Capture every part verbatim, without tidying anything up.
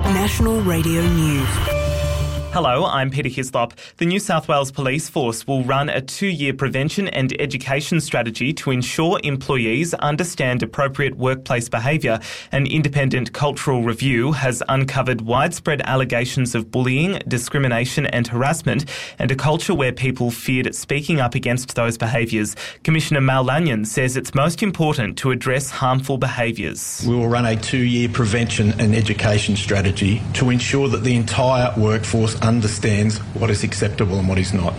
National Radio News. Hello, I'm Peter Hislop. The New South Wales Police Force will run a two-year prevention and education strategy to ensure employees understand appropriate workplace behaviour. An independent cultural review has uncovered widespread allegations of bullying, discrimination and harassment, and a culture where people feared speaking up against those behaviours. Commissioner Mal Lanyon says it's most important to address harmful behaviours. We will run a two-year prevention and education strategy to ensure that the entire workforce understands what is acceptable and what is not.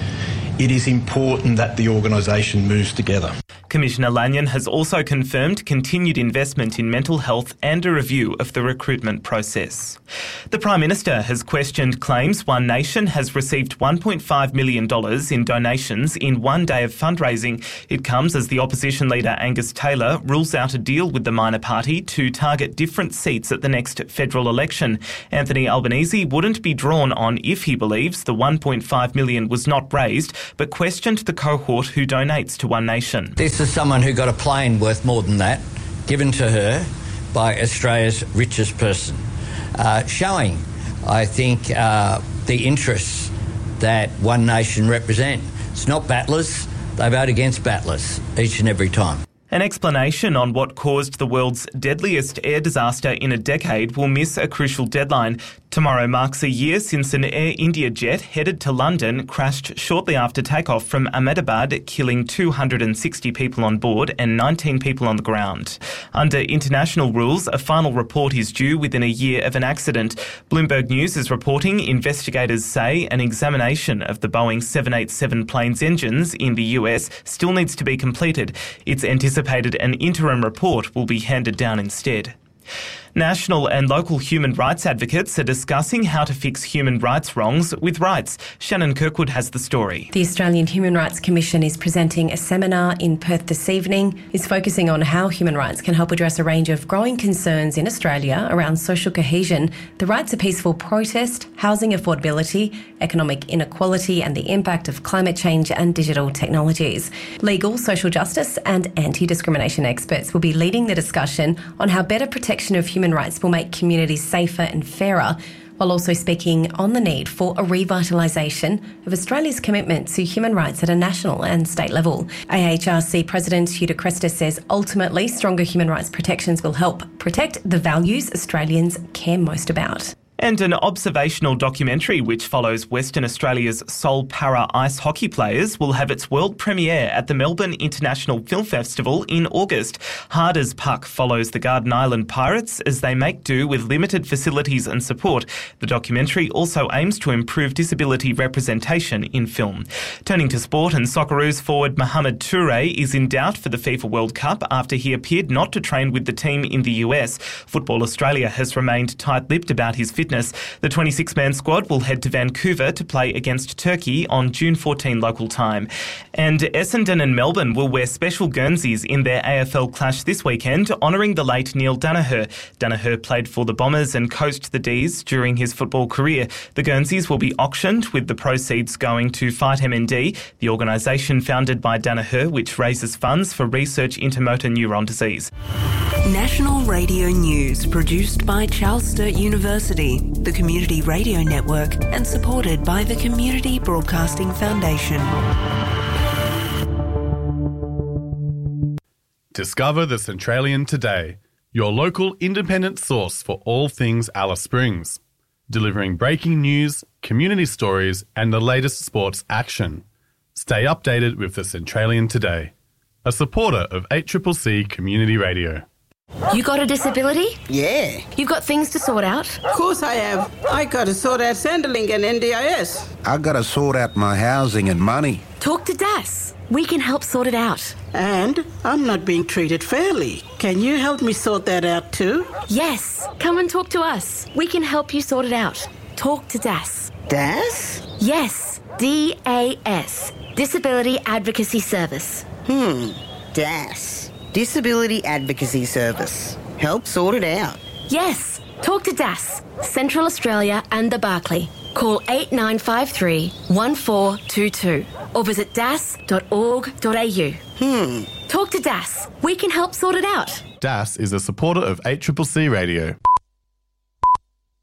It is important that the organisation moves together. Commissioner Lanyon has also confirmed continued investment in mental health and a review of the recruitment process. The Prime Minister has questioned claims One Nation has received one point five million dollars in donations in one day of fundraising. It comes as the opposition leader Angus Taylor rules out a deal with the minor party to target different seats at the next federal election. Anthony Albanese wouldn't be drawn on if he believes the one point five million dollars was not raised, but questioned the cohort who donates to One Nation. This is someone who got a plane worth more than that given to her by Australia's richest person, uh, showing, I think, uh, the interests that One Nation represent. It's not battlers. They vote against battlers each and every time. An explanation on what caused the world's deadliest air disaster in a decade will miss a crucial deadline. Tomorrow marks a year since an Air India jet headed to London crashed shortly after takeoff from Ahmedabad, killing two hundred sixty people on board and nineteen people on the ground. Under international rules, a final report is due within a year of an accident. Bloomberg News is reporting investigators say an examination of the Boeing seven eighty-seven plane's engines in the U S still needs to be completed. It's anticipated an interim report will be handed down instead. National and local human rights advocates are discussing how to fix human rights wrongs with rights. Shannon Kirkwood has the story. The Australian Human Rights Commission is presenting a seminar in Perth this evening. It's focusing on how human rights can help address a range of growing concerns in Australia around social cohesion, the right to peaceful protest, housing affordability, economic inequality and the impact of climate change and digital technologies. Legal, social justice and anti-discrimination experts will be leading the discussion on how better protection of human rights will make communities safer and fairer, while also speaking on the need for a revitalisation of Australia's commitment to human rights at a national and state level. A H R C President Hugh de Cresta says ultimately stronger human rights protections will help protect the values Australians care most about. And an observational documentary which follows Western Australia's Sol Para ice hockey players will have its world premiere at the Melbourne International Film Festival in August. Hard as Puck follows the Garden Island Pirates as they make do with limited facilities and support. The documentary also aims to improve disability representation in film. Turning to sport, and Socceroos forward Mohamed Touré is in doubt for the FIFA World Cup after he appeared not to train with the team in the U S. Football Australia has remained tight-lipped about his fitness. The twenty-six man squad will head to Vancouver to play against Turkey on June fourteenth local time. And Essendon and Melbourne will wear special Guernseys in their A F L clash this weekend, honouring the late Neil Danaher. Danaher played for the Bombers and coached the D's during his football career. The Guernseys will be auctioned, with the proceeds going to Fight M N D, the organisation founded by Danaher, which raises funds for research into motor neuron disease. National Radio News, produced by Charles Sturt University, the Community Radio Network, and supported by the Community Broadcasting Foundation. Discover the Centralian today, your local independent source for all things Alice Springs, delivering breaking news, community stories, and the latest sports action. Stay updated with the Centralian today, a supporter of eight C C C Community Radio. You got a disability? Yeah. You've got things to sort out? Of course I have. I got to sort out Centrelink and N D I S. I got to sort out my housing and money. Talk to D A S. We can help sort it out. And I'm not being treated fairly. Can you help me sort that out too? Yes. Come and talk to us. We can help you sort it out. Talk to D A S. D A S? Yes. D A S. Disability Advocacy Service. Hmm. D A S. Disability Advocacy Service. Help sort it out. Yes. Talk to D A S, Central Australia and the Barclay. Call eight nine five three, one four two two or visit das dot org dot a u. Hmm. Talk to D A S. We can help sort it out. D A S is a supporter of eight C C C Radio.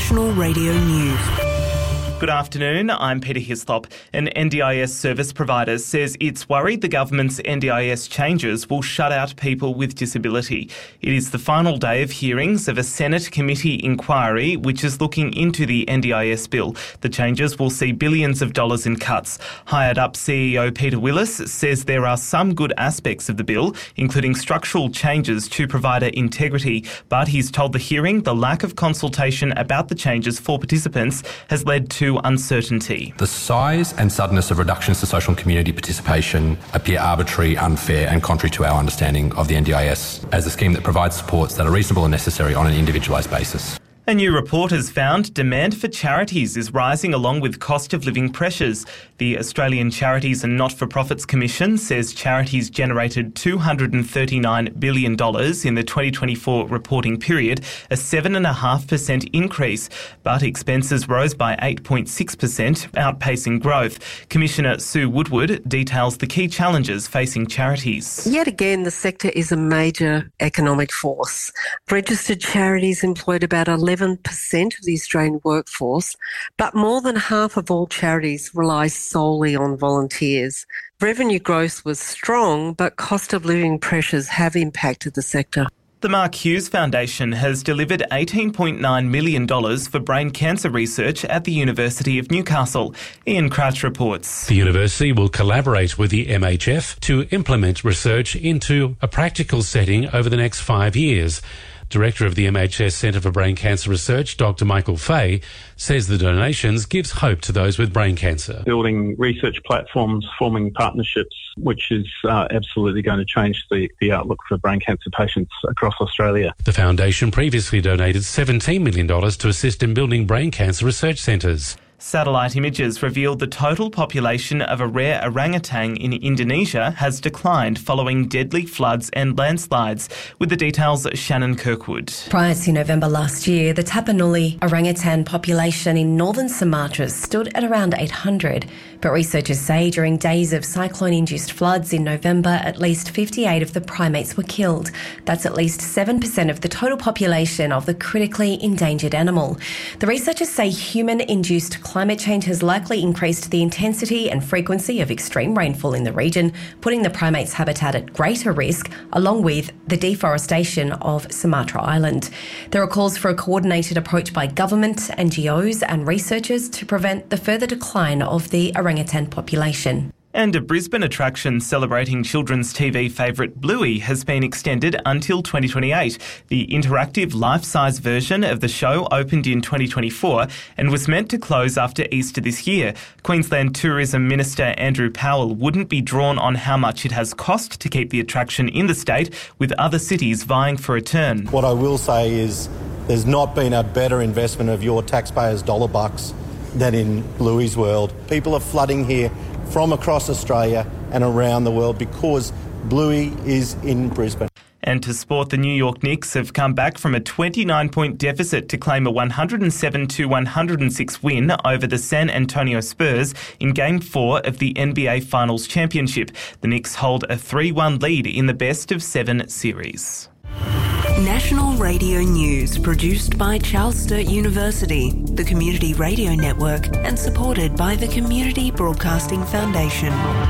National Radio News. Good afternoon, I'm Peter Hislop. An N D I S service provider says it's worried the government's N D I S changes will shut out people with disability. It is the final day of hearings of a Senate committee inquiry which is looking into the N D I S bill. The changes will see billions of dollars in cuts. Hired up C E O Peter Willis says there are some good aspects of the bill, including structural changes to provider integrity, but he's told the hearing the lack of consultation about the changes for participants has led to uncertainty. The size and suddenness of reductions to social and community participation appear arbitrary, unfair and contrary to our understanding of the N D I S as a scheme that provides supports that are reasonable and necessary on an individualised basis. A new report has found demand for charities is rising along with cost of living pressures. The Australian Charities and Not-for-Profits Commission says charities generated two hundred thirty-nine billion dollars in the twenty twenty-four reporting period, a seven point five percent increase, but expenses rose by eight point six percent, outpacing growth. Commissioner Sue Woodward details the key challenges facing charities. Yet again, the sector is a major economic force. Registered charities employed about eleven percent of the Australian workforce, but more than half of all charities rely solely on volunteers. Revenue growth was strong, but cost of living pressures have impacted the sector. The Mark Hughes Foundation has delivered eighteen point nine million dollars for brain cancer research at the University of Newcastle. Ian Crouch reports. The university will collaborate with the M H F to implement research into a practical setting over the next five years. Director of the M H S Centre for Brain Cancer Research, Doctor Michael Fay, says the donations gives hope to those with brain cancer. Building research platforms, forming partnerships, which is uh, absolutely going to change the, the outlook for brain cancer patients across Australia. The foundation previously donated seventeen million dollars to assist in building brain cancer research centres. Satellite images revealed the total population of a rare orangutan in Indonesia has declined following deadly floods and landslides. With the details, Shannon Kirkwood. Prior to November last year, the Tapanuli orangutan population in northern Sumatra stood at around eight hundred. But researchers say during days of cyclone-induced floods in November, at least fifty-eight of the primates were killed. That's at least seven percent of the total population of the critically endangered animal. The researchers say human-induced climate change has likely increased the intensity and frequency of extreme rainfall in the region, putting the primate's habitat at greater risk, along with the deforestation of Sumatra Island. There are calls for a coordinated approach by government, N G Os and researchers to prevent the further decline of the orangutan population. And a Brisbane attraction celebrating children's T V favourite Bluey has been extended until twenty twenty-eight. The interactive life-size version of the show opened in twenty twenty-four and was meant to close after Easter this year. Queensland Tourism Minister Andrew Powell wouldn't be drawn on how much it has cost to keep the attraction in the state, with other cities vying for a turn. What I will say is there's not been a better investment of your taxpayers' dollar bucks than in Bluey's World. People are flooding here from across Australia and around the world because Bluey is in Brisbane. And to sport, the New York Knicks have come back from a twenty-nine point deficit to claim a one hundred seven to one hundred six win over the San Antonio Spurs in Game four of the N B A Finals Championship. The Knicks hold a three one lead in the best of seven series. National Radio News produced by Charles Sturt University, the Community Radio Network, and supported by the Community Broadcasting Foundation.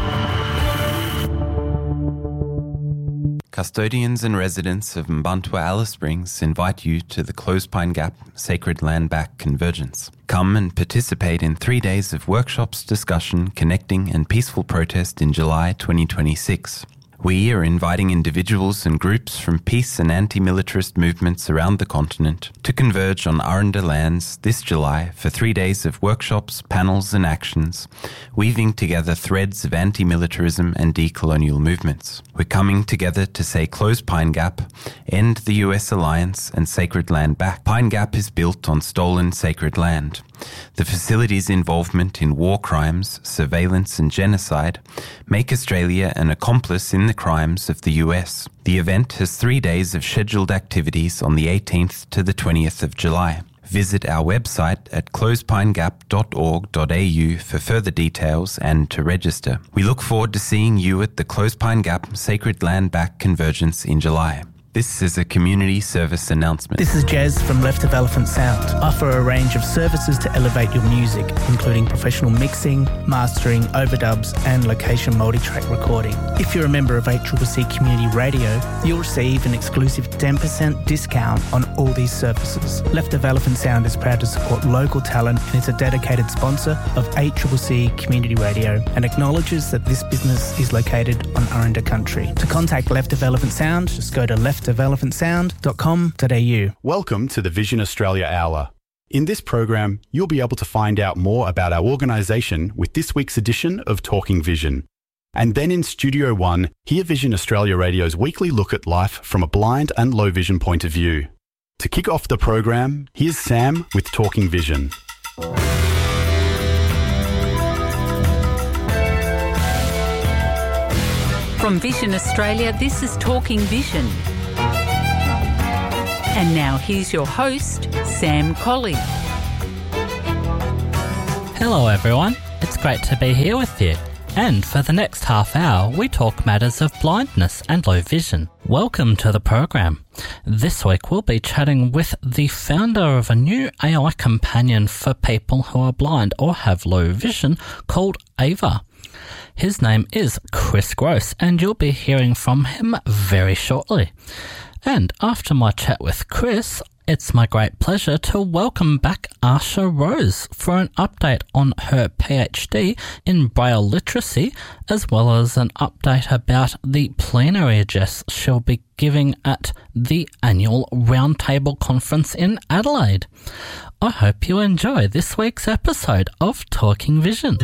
Custodians and residents of Mbantua Alice Springs invite you to the Closepine Gap Sacred Land Back Convergence. Come and participate in three days of workshops, discussion, connecting and peaceful protest in July twenty twenty-six. We are inviting individuals and groups from peace and anti-militarist movements around the continent to converge on Aranda lands this July for three days of workshops, panels and actions, weaving together threads of anti-militarism and decolonial movements. We're coming together to say close Pine Gap, end the U S alliance and sacred land back. Pine Gap is built on stolen sacred land. The facility's involvement in war crimes, surveillance and genocide make Australia an accomplice in the crimes of the U S. The event has three days of scheduled activities on the eighteenth to the twentieth of July. Visit our website at closepinegap dot org dot a u for further details and to register. We look forward to seeing you at the Closepine Gap Sacred Land Back Convergence in July. This is a community service announcement. This is Jez from Left of Elephant Sound. Offer a range of services to elevate your music, including professional mixing, mastering, overdubs, and location multi-track recording. If you're a member of A C C C Community Radio, you'll receive an exclusive ten percent discount on all these services. Left of Elephant Sound is proud to support local talent and is a dedicated sponsor of A C C C Community Radio and acknowledges that this business is located on Aranda country. To contact Left of Elephant Sound, just go to left of elephant sound dot com dot a u. Welcome to the Vision Australia Hour. In this program, you'll be able to find out more about our organisation with this week's edition of Talking Vision. And then in Studio One, hear Vision Australia Radio's weekly look at life from a blind and low vision point of view. To kick off the program, here's Sam with Talking Vision. From Vision Australia, this is Talking Vision. And now here's your host, Sam Colley. Hello everyone, it's great to be here with you. And for the next half hour, we talk matters of blindness and low vision. Welcome to the program. This week we'll be chatting with the founder of a new A I companion for people who are blind or have low vision called Ava. His name is Chris Gross, and you'll be hearing from him very shortly. And after my chat with Chris, it's my great pleasure to welcome back Asha Rose for an update on her PhD in Braille literacy, as well as an update about the plenary address she'll be giving at the annual Roundtable Conference in Adelaide. I hope you enjoy this week's episode of Talking Vision.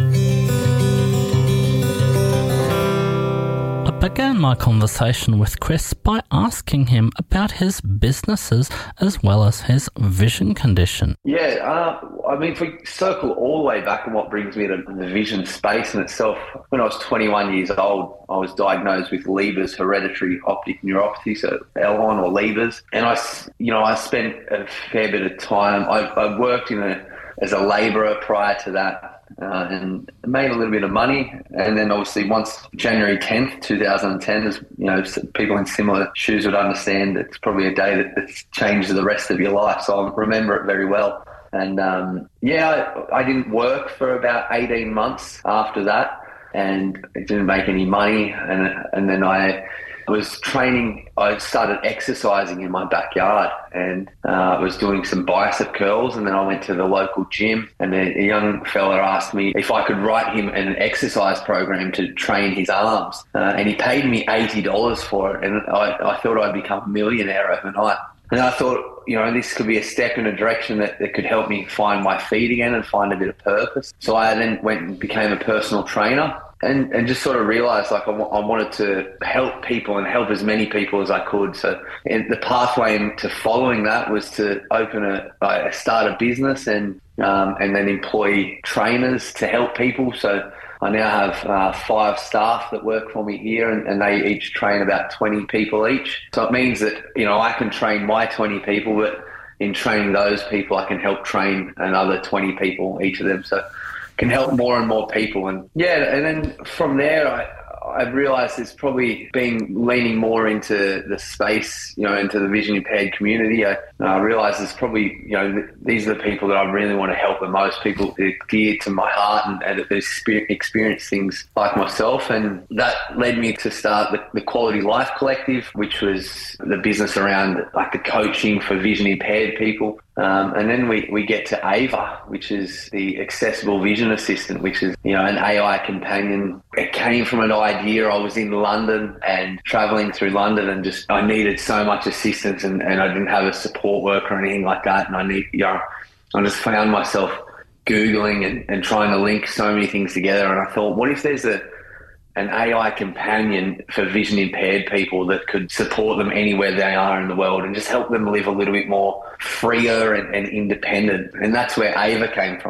I began my conversation with Chris by asking him about his businesses as well as his vision condition. Yeah, uh, I mean, if we circle all the way back, and what brings me to the vision space in itself, when I was twenty-one years old, I was diagnosed with Leber's hereditary optic neuropathy, so L one or Leber's, and I, you know, I spent a fair bit of time. I, I worked in a as a labourer prior to that. Uh, and made a little bit of money, and then obviously once January tenth, two thousand ten, as you know, people in similar shoes would understand, it's probably a day that, that's changed the rest of your life. So I remember it very well. And um, yeah, I, I didn't work for about eighteen months after that, and it didn't make any money. And and then I was training. I started exercising in my backyard, and I uh, was doing some bicep curls, and then I went to the local gym, and a, a young fella asked me if I could write him an exercise program to train his arms, uh, and he paid me eighty dollars for it, and I, I thought I'd become a millionaire overnight. And I thought, you know, this could be a step in a direction that, that could help me find my feet again and find a bit of purpose. So I then went and became a personal trainer. And, and just sort of realised like I, w- I wanted to help people and help as many people as I could. So and the pathway to following that was to open a, a start a business and um, and then employ trainers to help people. So I now have uh, five staff that work for me here, and, and they each train about twenty people each. So it means that, you know, I can train my twenty people, but in training those people, I can help train another twenty people, each of them. So can help more and more people. And yeah, and then from there, I, I realised it's probably been leaning more into the space, you know, into the vision impaired community. I, I realised it's probably, you know, th- these are the people that I really want to help the most, people that are dear to my heart and, and that experience things like myself. And that led me to start the, the Quality Life Collective, which was the business around like the coaching for vision impaired people. Um, and then we, we get to Ava, which is the accessible vision assistant, which is, you know, an A I companion. It came from an idea. I was in London and traveling through London, and just I needed so much assistance, and, and I didn't have a support worker or anything like that. And I need, you know, I just found myself Googling and, and trying to link so many things together. And I thought, what if there's a an A I companion for vision impaired people that could support them anywhere they are in the world and just help them live a little bit more freer and, and independent. And that's where Ava came from.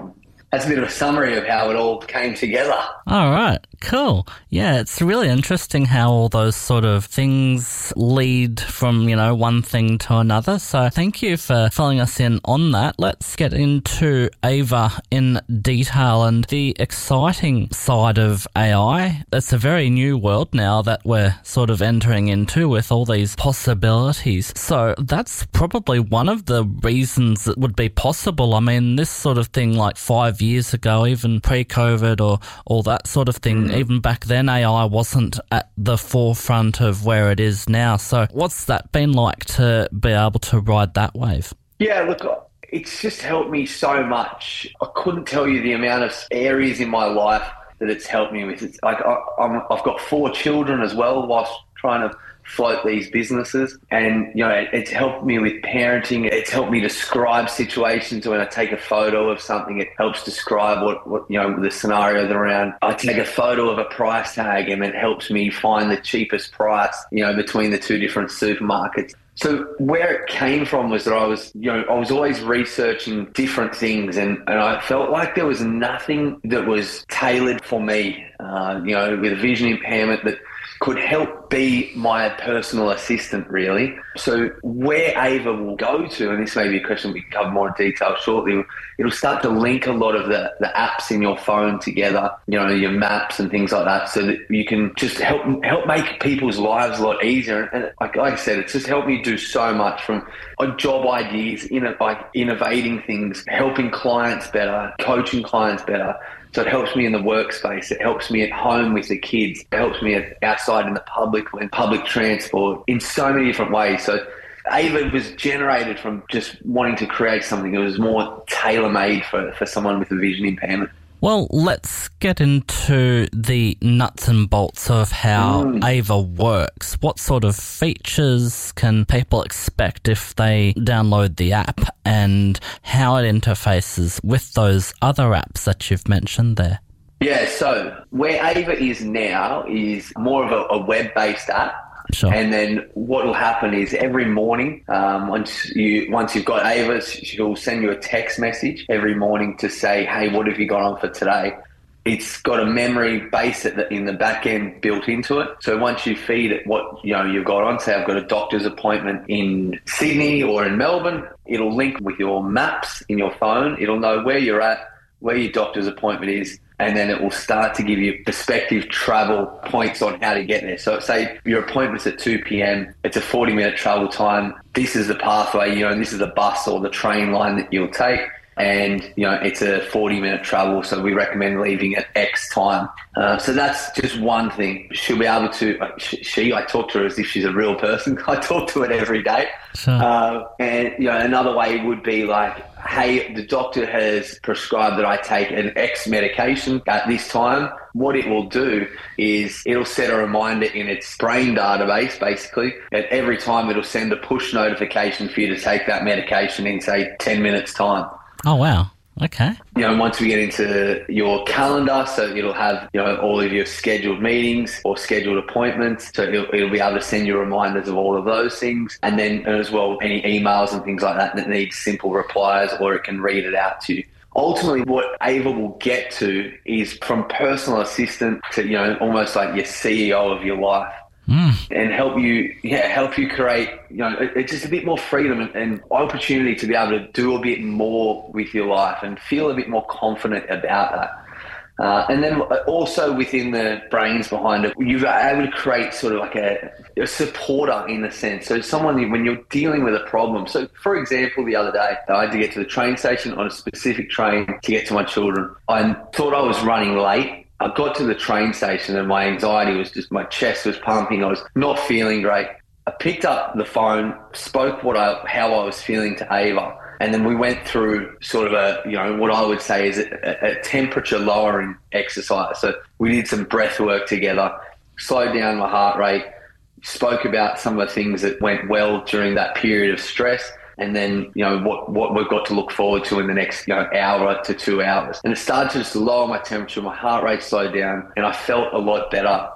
that's a bit of a summary of how it all came together. All right, cool. Yeah, it's really interesting how all those sort of things lead from, you know, one thing to another. So thank you for filling us in on that. Let's get into Ava in detail and the exciting side of A I. It's a very new world now that we're sort of entering into with all these possibilities. So that's probably one of the reasons it would be possible. I mean, this sort of thing like five years ago, even pre-COVID or all that sort of thing, mm. even back then A I wasn't at the forefront of where it is now. So what's that been like to be able to ride that wave? Yeah, look, it's just helped me so much. I couldn't tell you the amount of areas in my life that it's helped me with. It's like I, I'm, I've got four children as well whilst trying to float these businesses, and you know it, it's helped me with parenting. It's helped me describe situations. When I take a photo of something, it helps describe what, what you know the scenarios around. I take a photo of a price tag and it helps me find the cheapest price, you know, between the two different supermarkets. So where it came from was that I was, you know, I was always researching different things, and, and I felt like there was nothing that was tailored for me, uh, you know, with a vision impairment that could help be my personal assistant, really. So where Ava will go to, and this may be a question we can cover more in detail shortly, it'll start to link a lot of the, the apps in your phone together, you know, your maps and things like that, so that you can just help help make people's lives a lot easier. And like, like I said, it's just helped me do so much, from like job ideas, in it, like innovating things, helping clients better, coaching clients better. So it helps me in the workspace. It helps me at home with the kids. It helps me at, outside in the public, in public transport, in so many different ways. So Ava was generated from just wanting to create something that was more tailor-made for, for someone with a vision impairment. Well, let's get into the nuts and bolts of how mm. Ava works. What sort of features can people expect if they download the app, and how it interfaces with those other apps that you've mentioned there? Yeah, so where Ava is now is more of a, a web-based app. Sure. And then what will happen is every morning, um, once you once you've got Ava, she'll send you a text message every morning to say, "Hey, what have you got on for today?" It's got a memory base at the, in the back end built into it. So once you feed it what you know you've got on, say I've got a doctor's appointment in Sydney or in Melbourne, it'll link with your maps in your phone. It'll know where you're at, where your doctor's appointment is, and then it will start to give you prospective travel points on how to get there. So say your appointment's at two p.m, it's a forty minute travel time. This is the pathway, you know, and this is the bus or the train line that you'll take. And, you know, it's a forty minute travel, so we recommend leaving at X time. Uh, so that's just one thing. She'll be able to, uh, she, I talk to her as if she's a real person. I talk to it every day. Sure. Uh, and, you know, another way would be like, hey, the doctor has prescribed that I take an X medication at this time. What it will do is it'll set a reminder in its brain database, basically, and every time it'll send a push notification for you to take that medication in, say, ten minutes time. Oh, wow. Okay. You know, once we get into your calendar, so it'll have, you know, all of your scheduled meetings or scheduled appointments. So it'll, it'll be able to send you reminders of all of those things. And then as well, any emails and things like that that need simple replies, or it can read it out to you. Ultimately, what Ava will get to is from personal assistant to, you know, almost like your C E O of your life. Mm. And help you, yeah, help you create, you know, it's just a bit more freedom and, and opportunity to be able to do a bit more with your life and feel a bit more confident about that. Uh, and then also within the brains behind it, you're able to create sort of like a, a supporter in a sense. So someone, when you're dealing with a problem. So for example, the other day, I had to get to the train station on a specific train to get to my children. I thought I was running late. I got to the train station and my anxiety was just, my chest was pumping. I was not feeling great. I picked up the phone, spoke what I, how I was feeling to Ava, and then we went through sort of a, you know, what I would say is a, a temperature lowering exercise. So we did some breath work together, slowed down my heart rate, spoke about some of the things that went well during that period of stress, and then, you know, what, what we've got to look forward to in the next, you know, hour to two hours. And it started to just lower my temperature, my heart rate slowed down, and I felt a lot better.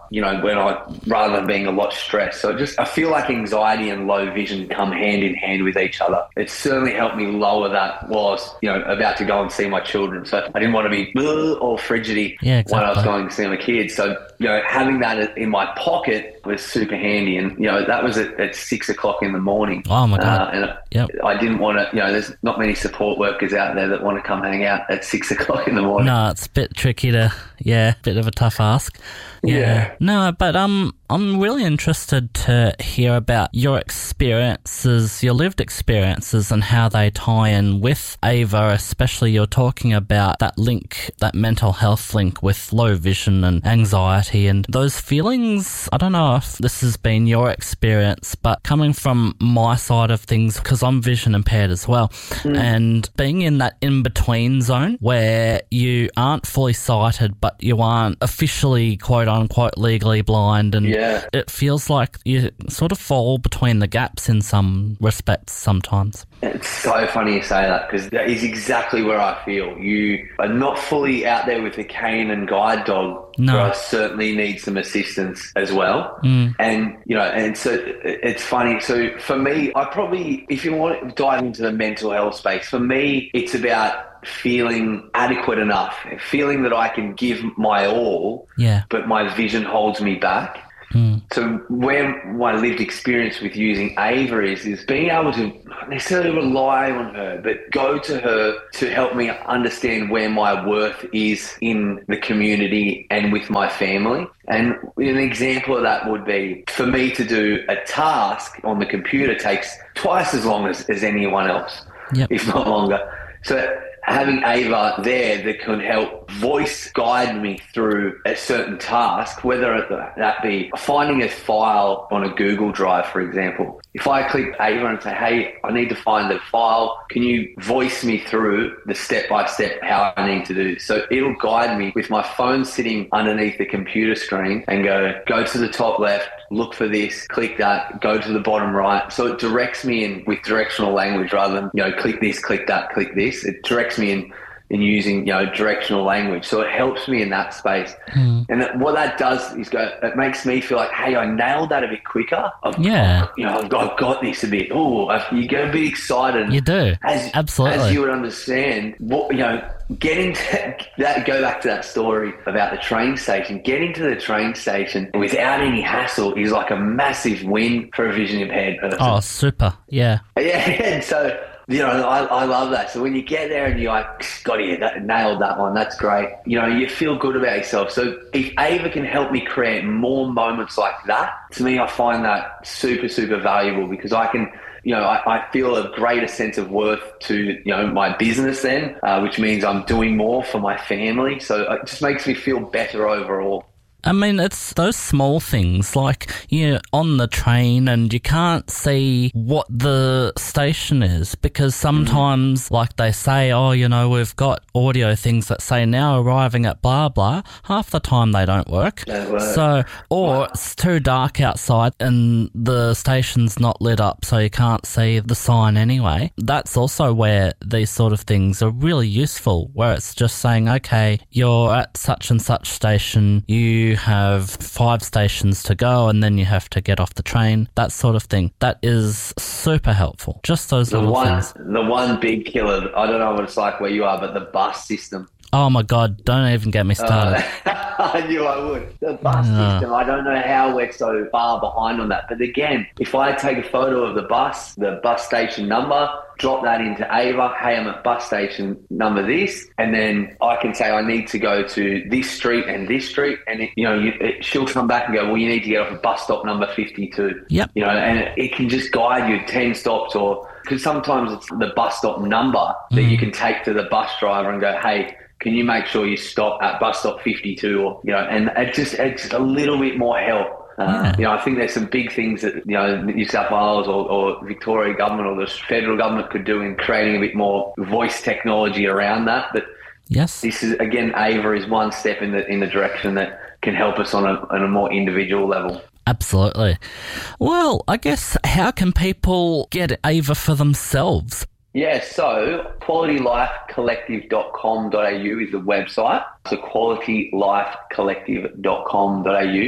you know, when I, rather than being a lot stressed. So just, I feel like anxiety and low vision come hand in hand with each other. It certainly helped me lower that while I was, you know, about to go and see my children. So I didn't want to be all frigidity yeah, exactly. when I was going to see my kids. So, you know, having that in my pocket was super handy. And, you know, that was at, at six o'clock in the morning. Oh, my God. Uh, and yep. I didn't want to, you know, there's not many support workers out there that want to come hang out at six o'clock in the morning. No, it's a bit tricky to, yeah, bit of a tough ask. Yeah. yeah. No, but um, I'm really interested to hear about your experiences, your lived experiences, and how they tie in with Ava, especially you're talking about that link, that mental health link with low vision and anxiety and those feelings. I don't know if this has been your experience, but coming from my side of things, because I'm vision impaired as well, mm. and being in that in-between zone where you aren't fully sighted, but you aren't officially quote unquote legally blind, and yeah. it feels like you sort of fall between the gaps in some respects sometimes. It's so funny you say that, because that is exactly where I feel. You are not fully out there with the cane and guide dog, no. but I certainly need some assistance as well. Mm. And, you know, and so it's funny. So for me, I probably, if you want to dive into the mental health space, for me, it's about feeling adequate enough, feeling that I can give my all, yeah. but my vision holds me back. Mm. So where my lived experience with using Ava is, is being able to not necessarily rely on her, but go to her to help me understand where my worth is in the community and with my family. And an example of that would be for me to do a task on the computer takes twice as long as, as anyone else, yep. if not longer. So having Ava there that can help voice guide me through a certain task, whether that be finding a file on a Google Drive, for example. If I click Ava and say, hey, I need to find the file, can you voice me through the step-by-step how I need to do? So it'll guide me with my phone sitting underneath the computer screen and go, go to the top left, look for this, click that, go to the bottom right. So it directs me in with directional language rather than, you know, click this, click that, click this. It directs me in in using, you know, directional language. So it helps me in that space. Mm. And that, what that does is go, it makes me feel like, hey, I nailed that a bit quicker. I've, yeah. You know, I've got, I've got this a bit. Oh, you get a bit excited. You do. As, Absolutely. As you would understand, what, you know, getting to that, go back to that story about the train station, getting to the train station without any hassle is like a massive win for a vision impaired person. Oh, super. Yeah. Yeah. And so, you know, I, I love that. So when you get there and you're like, got it, that, nailed that one, that's great. You know, you feel good about yourself. So if Ava can help me create more moments like that, to me, I find that super, super valuable because I can, you know, I, I feel a greater sense of worth to, you know, my business then, uh, which means I'm doing more for my family. So it just makes me feel better overall. I mean, it's those small things, like you're on the train and you can't see what the station is because sometimes, mm-hmm. like they say, oh, you know, we've got audio things that say now arriving at blah, blah. Half the time they don't work. Don't work. So, or wow. it's too dark outside and the station's not lit up so you can't see the sign anyway. That's also where these sort of things are really useful, where it's just saying, okay, you're at such and such station, you have five stations to go and then you have to get off the train, that sort of thing. That is super helpful. Just those the little one, things. The one big killer, I don't know what it's like where you are, but the bus system. Oh my God, don't even get me started. Uh, I knew I would. The bus uh. system, I don't know how we're so far behind on that. But again, if I take a photo of the bus, the bus station number, drop that into Ava, hey, I'm at bus station number this, and then I can say I need to go to this street and this street, and it, you know, you, it, she'll come back and go, well, you need to get off at bus stop number fifty-two. Yep. You know, and it, it can just guide you ten stops, or because sometimes it's the bus stop number mm. that you can take to the bus driver and go, hey, can you make sure you stop at bus stop fifty-two, or, you know, and it just, it's just a little bit more help. Uh, yeah. You know, I think there's some big things that, you know, New South Wales or, or Victoria government or the federal government could do in creating a bit more voice technology around that. But yes, this is, again, Ava is one step in the in the direction that can help us on a, on a more individual level. Absolutely. Well, I guess how can people get Ava for themselves? Yeah, so quality life collective dot com dot a u is the website. So quality life collective dot com dot a u.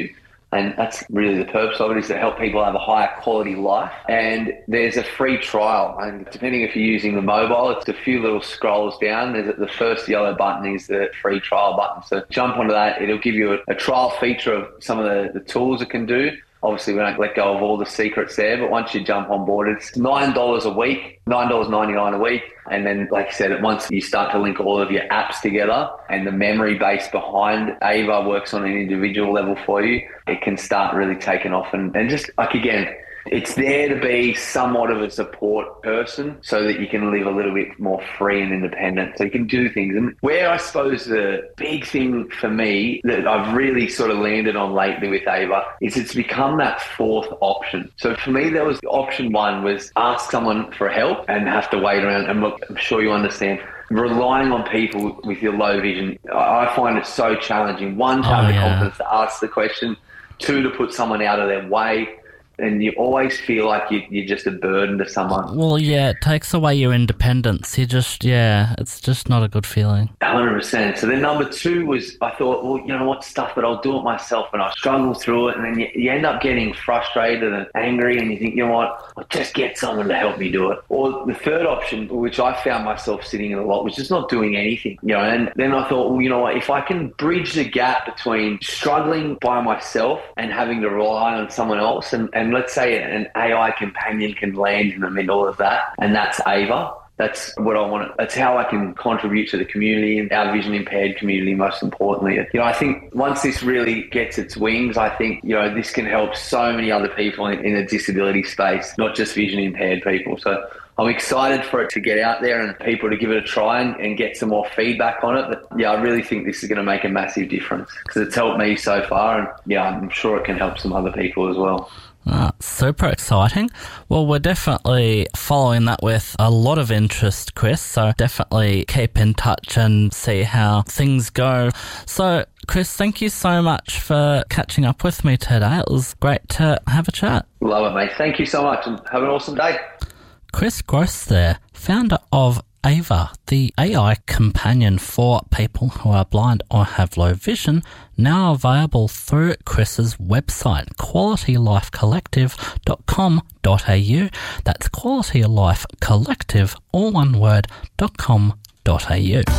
And that's really the purpose of it, is to help people have a higher quality life. And there's a free trial. And depending if you're using the mobile, it's a few little scrolls down. There's the first yellow button is the free trial button. So jump onto that. It'll give you a, a trial feature of some of the, the tools it can do. Obviously, we don't let go of all the secrets there, but once you jump on board, it's nine dollars a week, nine dollars ninety-nine a week. And then, like I said, once you start to link all of your apps together and the memory base behind Ava works on an individual level for you, it can start really taking off. And, and just, like, again, it's there to be somewhat of a support person so that you can live a little bit more free and independent, so you can do things. And where I suppose the big thing for me that I've really sort of landed on lately with Ava is it's become that fourth option. So for me, there was option one was ask someone for help and have to wait around. And look, I'm sure you understand, relying on people with your low vision, I find it so challenging. One, to oh, have the yeah. confidence to ask the question. Two, to put someone out of their way. And you always feel like you, you're just a burden to someone. Well, yeah, it takes away your independence. You just, yeah, it's just not a good feeling. one hundred percent. So then number two was, I thought, well, you know what, stuff that I'll do it myself, and I struggle through it, and then you, you end up getting frustrated and angry, and you think, you know what, I'll just get someone to help me do it. Or the third option, which I found myself sitting in a lot, was just not doing anything. You know, and then I thought, well, you know what, if I can bridge the gap between struggling by myself and having to rely on someone else, and, and And let's say an A I companion can land in the middle of that, and that's Ava. That's what I want. That's how I can contribute to the community and our vision impaired community, most importantly. You know, I think once this really gets its wings, I think, you know, this can help so many other people in, in the disability space, not just vision impaired people. So I'm excited for it to get out there and people to give it a try and, and get some more feedback on it. But yeah, I really think this is going to make a massive difference because it's helped me so far, and yeah, I'm sure it can help some other people as well. Ah, super exciting. Well, we're definitely following that with a lot of interest, Chris, so definitely keep in touch and see how things go. So, Chris, thank you so much for catching up with me today. It was great to have a chat. Love it, mate. Thank you so much, and have an awesome day. Chris Gross there, founder of Ava, the A I companion for people who are blind or have low vision, now available through Chris's website, quality life collective dot com dot a u. That's Quality Life Collective, all one word, dot com dot a u.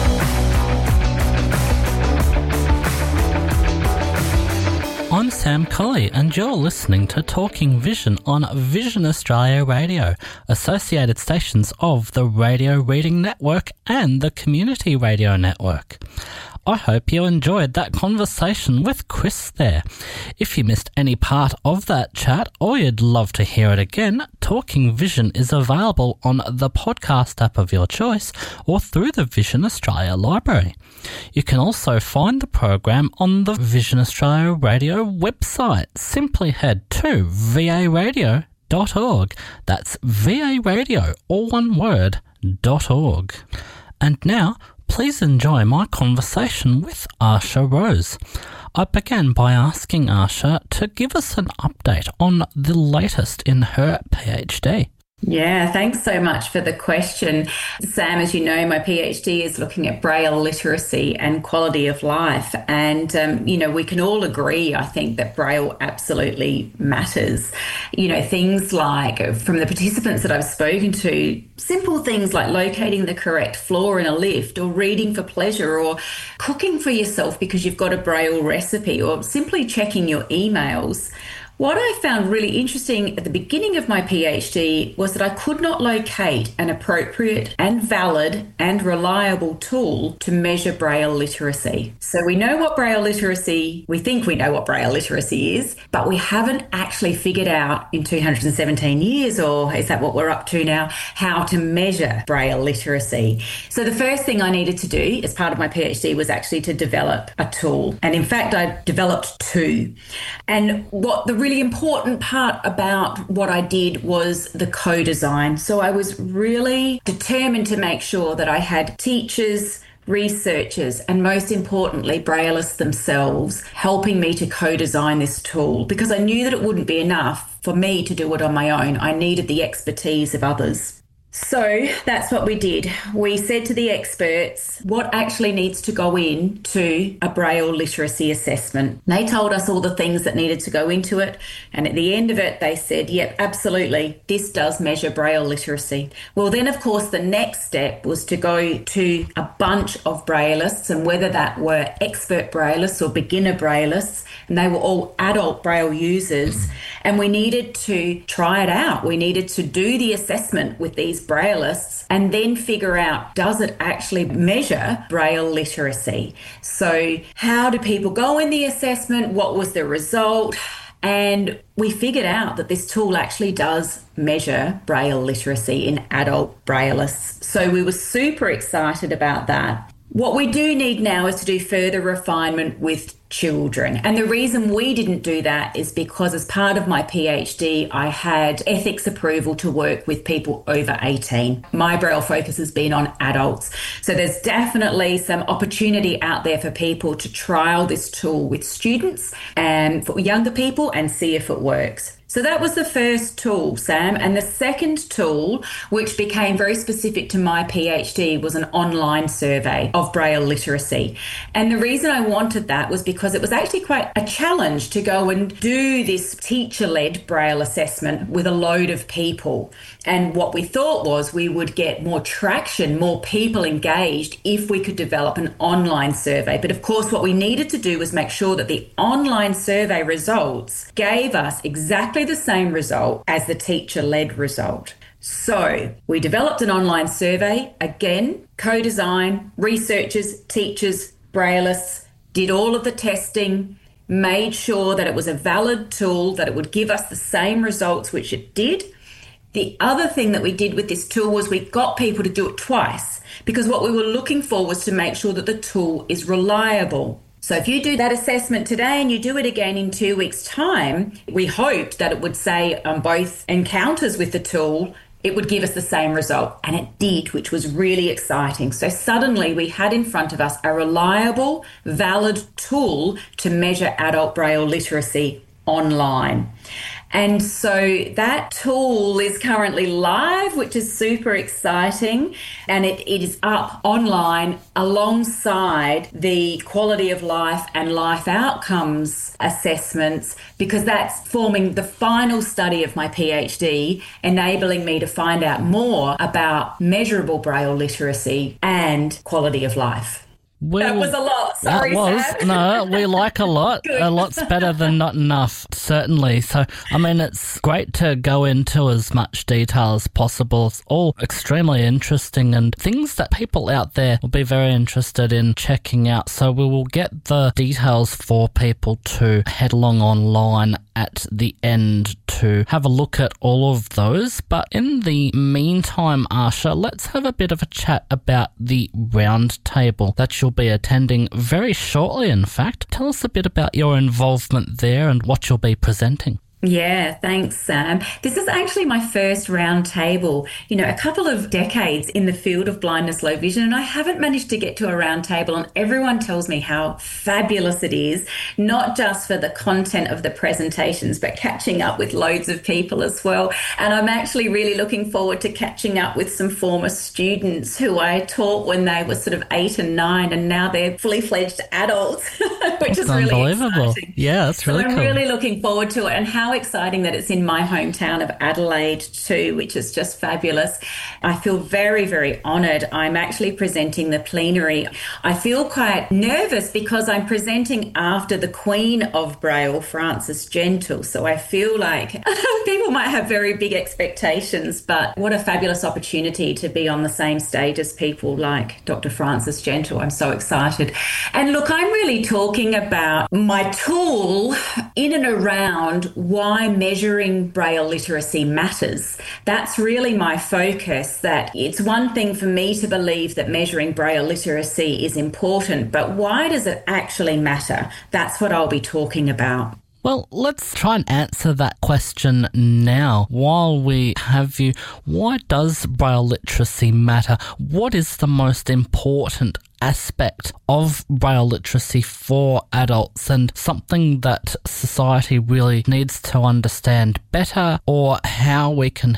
I'm Sam Colley, and you're listening to Talking Vision on Vision Australia Radio, associated stations of the Radio Reading Network and the Community Radio Network. I hope you enjoyed that conversation with Chris there. If you missed any part of that chat or you'd love to hear it again, Talking Vision is available on the podcast app of your choice or through the Vision Australia library. You can also find the program on the Vision Australia Radio website. Simply head to v a radio dot org. That's V A Radio, all one word, dot org. And now, please enjoy my conversation with Asha Rose. I began by asking Asha to give us an update on the latest in her PhD. Yeah, thanks so much for the question. Sam, as you know, my PhD is looking at Braille literacy and quality of life. And, um, you know, we can all agree, I think, that Braille absolutely matters. You know, things like, from the participants that I've spoken to, simple things like locating the correct floor in a lift, or reading for pleasure, or cooking for yourself because you've got a Braille recipe, or simply checking your emails. What I found really interesting at the beginning of my PhD was that I could not locate an appropriate and valid and reliable tool to measure Braille literacy. So we know what Braille literacy, we think we know what Braille literacy is, but we haven't actually figured out in two hundred seventeen years, or is that what we're up to now, how to measure Braille literacy. So the first thing I needed to do as part of my PhD was actually to develop a tool. And in fact, I developed two. And what the really important part about what I did was the co-design. So I was really determined to make sure that I had teachers, researchers, and most importantly, Braillists themselves helping me to co-design this tool, because I knew that it wouldn't be enough for me to do it on my own. I needed the expertise of others. So that's what we did. We said to the experts what actually needs to go into a Braille literacy assessment. They told us all the things that needed to go into it. And at the end of it, they said, yep, absolutely, this does measure Braille literacy. Well, then, of course, the next step was to go to a bunch of Braillists, and whether that were expert Braillists or beginner Braillists, and they were all adult Braille users. And we needed to try it out. We needed to do the assessment with these Braillists and then figure out, does it actually measure Braille literacy? So how do people go in the assessment? What was the result? And we figured out that this tool actually does measure Braille literacy in adult Braillists. So we were super excited about that. What we do need now is to do further refinement with children. And the reason we didn't do that is because as part of my PhD, I had ethics approval to work with people over eighteen. My Braille focus has been on adults. So there's definitely some opportunity out there for people to trial this tool with students and for younger people and see if it works. So that was the first tool, Sam. And the second tool, which became very specific to my PhD, was an online survey of Braille literacy. And the reason I wanted that was because it was actually quite a challenge to go and do this teacher-led Braille assessment with a load of people. And what we thought was we would get more traction, more people engaged if we could develop an online survey. But of course, what we needed to do was make sure that the online survey results gave us exactly the same result as the teacher-led result. So we developed an online survey, again, co-design, researchers, teachers, Braillists, did all of the testing, made sure that it was a valid tool, that it would give us the same results, which it did. The other thing that we did with this tool was we got people to do it twice, because what we were looking for was to make sure that the tool is reliable. So if you do that assessment today and you do it again in two weeks' time, we hoped that it would say on both encounters with the tool, it would give us the same result. And it did, which was really exciting. So suddenly we had in front of us a reliable, valid tool to measure adult Braille literacy online. And so that tool is currently live, which is super exciting. And it, it is up online alongside the quality of life and life outcomes assessments, because that's forming the final study of my PhD, enabling me to find out more about measurable Braille literacy and quality of life. We, that was a lot. Sorry, that was. Sam. No, we like a lot. A lot's better than not enough, certainly. So, I mean, it's great to go into as much detail as possible. It's all extremely interesting and things that people out there will be very interested in checking out. So we will get the details for people to head along online at the end to have a look at all of those. But in the meantime, Asha, let's have a bit of a chat about the round table that you'll be attending very shortly, in fact. Tell us a bit about your involvement there and what you'll be presenting. Yeah, thanks, Sam. This is actually my first round table, you know, a couple of decades in the field of blindness, low vision, and I haven't managed to get to a round table, and everyone tells me how fabulous it is, not just for the content of the presentations, but catching up with loads of people as well. And I'm actually really looking forward to catching up with some former students who I taught when they were sort of eight and nine, and now they're fully fledged adults, which that's is really unbelievable. exciting. Yeah, that's really so I'm cool. really looking forward to it, and how exciting that it's in my hometown of Adelaide too, which is just fabulous. I feel very, very honoured. I'm actually presenting the plenary. I feel quite nervous because I'm presenting after the Queen of Braille, Frances Gentle. So I feel like people might have very big expectations, but what a fabulous opportunity to be on the same stage as people like Doctor Frances Gentle. I'm so excited. And look, I'm really talking about my tool in and around why measuring Braille literacy matters. That's really my focus, that it's one thing for me to believe that measuring Braille literacy is important, but why does it actually matter? That's what I'll be talking about. Well, let's try and answer that question now. While we have you, why does Braille literacy matter? What is the most important aspect of Braille literacy for adults, and something that society really needs to understand better, or how we can help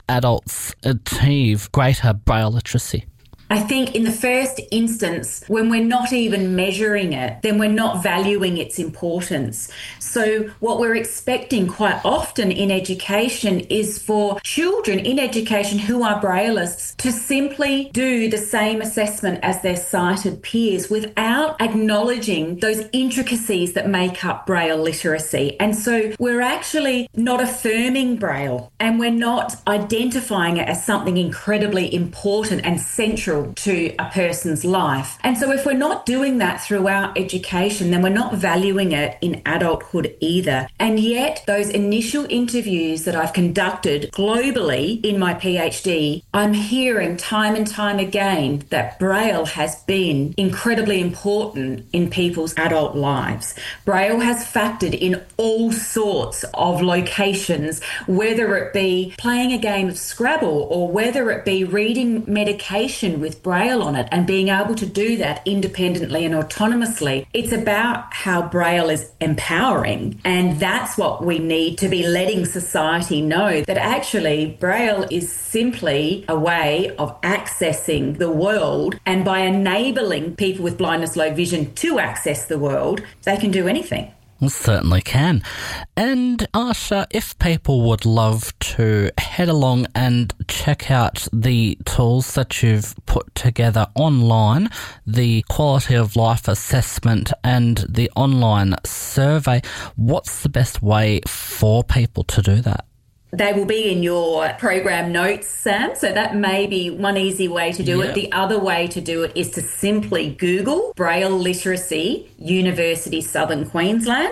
adults achieve greater Braille literacy? I think in the first instance, when we're not even measuring it, then we're not valuing its importance. So what we're expecting quite often in education is for children in education who are Braillists to simply do the same assessment as their sighted peers without acknowledging those intricacies that make up Braille literacy. And so we're actually not affirming Braille, and we're not identifying it as something incredibly important and central to a person's life. And so if we're not doing that throughout education, then we're not valuing it in adulthood either. And yet those initial interviews that I've conducted globally in my PhD, I'm hearing time and time again that Braille has been incredibly important in people's adult lives. Braille has factored in all sorts of locations, whether it be playing a game of Scrabble or whether it be reading medication with Braille on it and being able to do that independently and autonomously. It's about how Braille is empowering, and that's what we need to be letting society know, that actually Braille is simply a way of accessing the world, and by enabling people with blindness, low vision to access the world, they can do anything. Certainly can. And Asha, if people would love to head along and check out the tools that you've put together online, the quality of life assessment and the online survey, what's the best way for people to do that? They will be in your program notes, Sam, so that may be one easy way to do Yep. it. The other way to do it is to simply Google Braille Literacy University Southern Queensland,